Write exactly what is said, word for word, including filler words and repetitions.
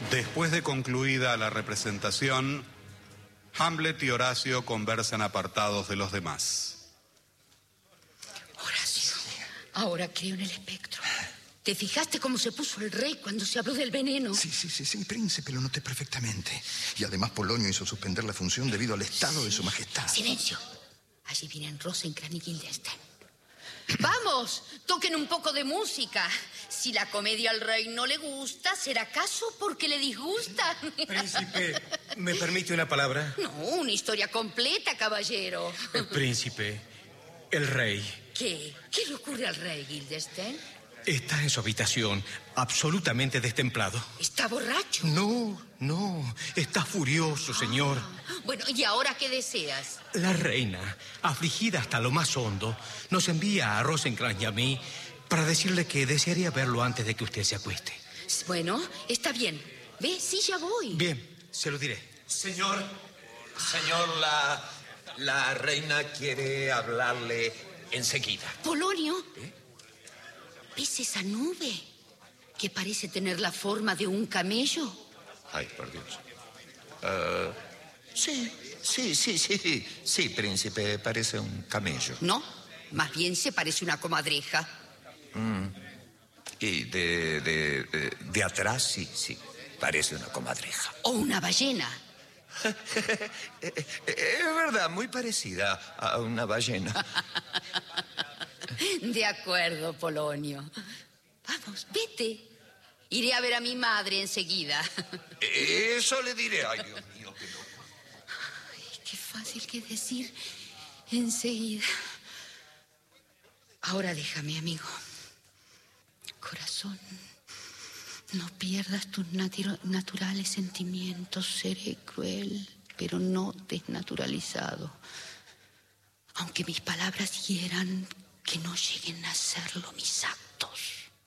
Después de concluida la representación, Hamlet y Horacio conversan apartados de los demás. Horacio, ahora creo en el espectro. ¿Te fijaste cómo se puso el rey cuando se habló del veneno? Sí, sí, sí, sí, príncipe, lo noté perfectamente. Y además Polonio hizo suspender la función debido al estado sí. de su majestad. Silencio. Allí vienen Rosencrantz y Guildenstern. ¡Vamos! Toquen un poco de música. Si la comedia al rey no le gusta, ¿será acaso porque le disgusta? Príncipe, ¿me permite una palabra? No, una historia completa, caballero. El príncipe, el rey. ¿Qué? ¿Qué le ocurre al rey, Guildenstern? Está en su habitación, absolutamente destemplado. ¿Está borracho? No, no, está furioso, señor. Ah, bueno, ¿y ahora qué deseas? La reina, afligida hasta lo más hondo, nos envía a Rosencrantz y a mí para decirle que desearía verlo antes de que usted se acueste. Bueno, está bien. Ve, sí, ya voy. Bien, se lo diré. Señor, señor, la, la reina quiere hablarle enseguida. Polonio. ¿Eh? ¿Ves esa nube que parece tener la forma de un camello? Ay, por Dios. Uh, sí, sí, sí, sí. Sí, príncipe, parece un camello. No, más bien se parece una comadreja. Mm. Y de, de, de, de atrás, sí, sí, parece una comadreja. O una ballena. Es verdad, muy parecida a una ballena. De acuerdo, Polonio. Vamos, vete. Iré a ver a mi madre enseguida. Eso le diré. Ay, Dios mío, qué loco. Ay, qué fácil que decir enseguida. Ahora déjame, amigo. Corazón, no pierdas tus natu- naturales sentimientos. Seré cruel, pero no desnaturalizado. Aunque mis palabras hieran, que no lleguen a serlo mis actos.